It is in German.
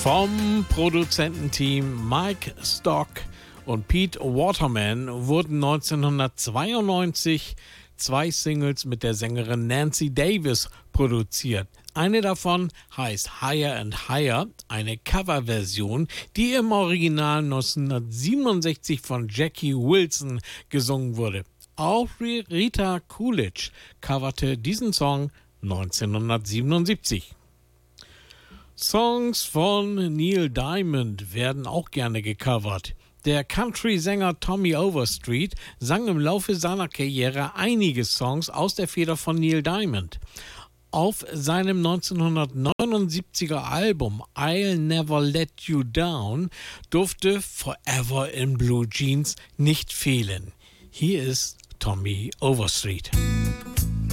Vom Produzententeam Mike Stock und Pete Waterman wurden 1992 2 Singles mit der Sängerin Nancy Davis produziert. Eine davon heißt Higher and Higher, eine Coverversion, die im Original 1967 von Jackie Wilson gesungen wurde. Auch Rita Coolidge coverte diesen Song 1977. Songs von Neil Diamond werden auch gerne gecovert. Der Country-Sänger Tommy Overstreet sang im Laufe seiner Karriere einige Songs aus der Feder von Neil Diamond. Auf seinem 1979er Album I'll Never Let You Down durfte Forever in Blue Jeans nicht fehlen. Hier ist Tommy Overstreet.